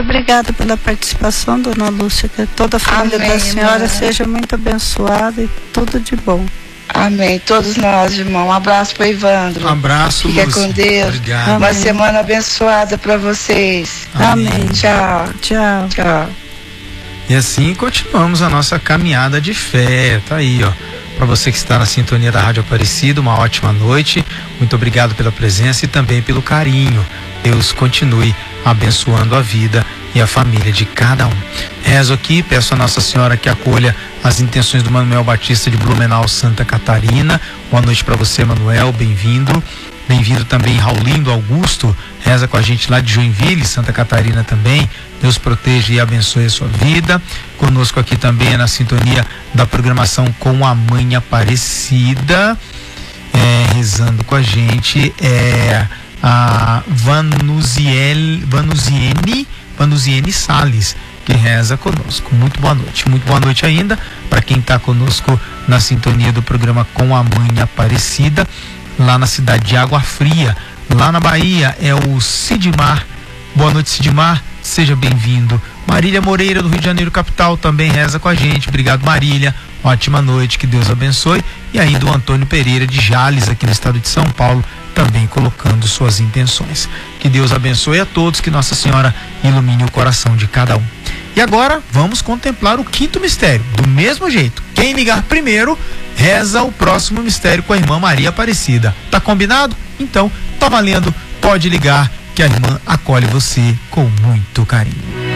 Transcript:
obrigada pela participação, dona Lúcia, que toda a família da senhora seja muito abençoada e tudo de bom. Amém. Todos nós, irmão. Um abraço para Evandro. Um abraço, Fica Lúcia. com Deus. Obrigado. Uma semana abençoada para vocês. Amém. Tchau. Tchau. Tchau. E assim continuamos a nossa caminhada de fé. Tá aí, ó. Para você que está na sintonia da Rádio Aparecida, uma ótima noite. Muito obrigado pela presença e também pelo carinho. Deus continue abençoando a vida e a família de cada um. Rezo aqui, peço a Nossa Senhora que acolha as intenções do Manuel Batista de Blumenau, Santa Catarina. Boa noite para você, Manuel, bem-vindo. Bem-vindo também Raulindo Augusto, reza com a gente lá de Joinville, Santa Catarina também. Deus proteja e abençoe a sua vida. Conosco aqui também na sintonia da programação com a Mãe Aparecida, rezando com a gente, a Vanuziene Salles, que reza conosco. Muito boa noite ainda para quem está conosco na sintonia do programa com a Mãe Aparecida, lá na cidade de Água Fria, lá na Bahia, é o Sidmar. Boa noite, Sidmar, seja bem-vindo. Marília Moreira, do Rio de Janeiro capital, também reza com a gente. Obrigado, Marília, ótima noite, que Deus abençoe. E ainda o Antônio Pereira de Jales, aqui no estado de São Paulo, também colocando suas intenções. Que Deus abençoe a todos, que Nossa Senhora ilumine o coração de cada um. E agora vamos contemplar o quinto mistério. Do mesmo jeito, quem ligar primeiro reza o próximo mistério com a irmã Maria Aparecida. Tá combinado? Então, tá valendo. Pode ligar que a irmã acolhe você com muito carinho.